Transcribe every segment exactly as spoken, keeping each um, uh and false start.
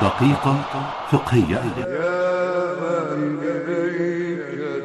دقيقة فقهية. يا من إليك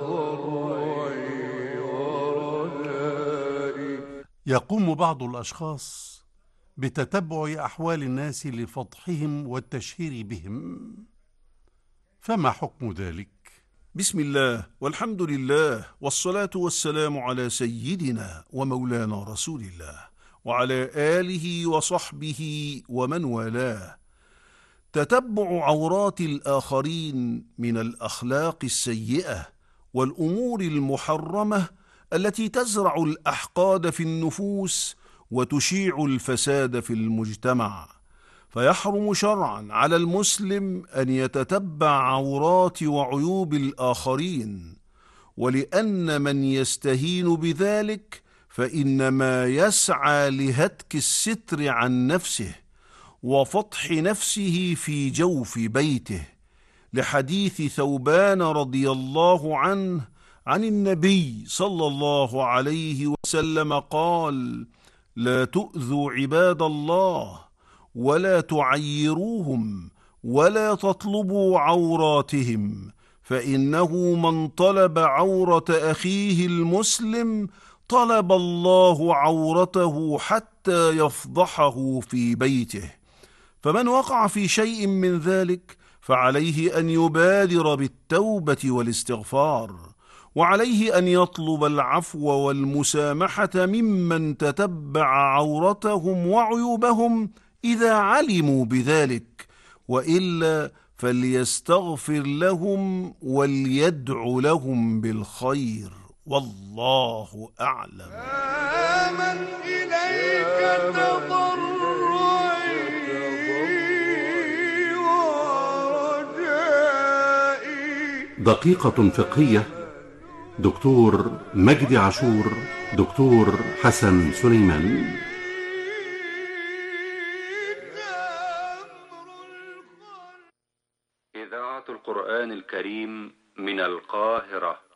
تضرعي ورجائي. يقوم بعض الأشخاص بتتبع أحوال الناس لفضحهم والتشهير بهم، فما حكم ذلك؟ بسم الله والحمد لله والصلاة والسلام على سيدنا ومولانا رسول الله وعلى آله وصحبه ومن والاه. تتبع عورات الآخرين من الأخلاق السيئة والأمور المحرمة التي تزرع الأحقاد في النفوس وتشيع الفساد في المجتمع، فيحرم شرعا على المسلم أن يتتبع عورات وعيوب الآخرين، ولأن من يستهين بذلك فإنما يسعى لهتك الستر عن نفسه وفضح نفسه في جوف بيته، لحديث ثوبان رضي الله عنه عن النبي صلى الله عليه وسلم قال: لا تؤذوا عباد الله ولا تعيروهم ولا تطلبوا عوراتهم، فإنه من طلب عورة أخيه المسلم طلب الله عورته حتى يفضحه في بيته. فمن وقع في شيء من ذلك فعليه أن يبادر بالتوبة والاستغفار، وعليه أن يطلب العفو والمسامحة ممن تتبع عورتهم وعيوبهم إذا علموا بذلك، وإلا فليستغفر لهم وليدع لهم بالخير، والله أعلم. من إليك تضرعي ورجائي. دقيقة فقهية. دكتور مجدي عاشور، دكتور حسن سليمان. إذاعة القرآن الكريم من القاهرة.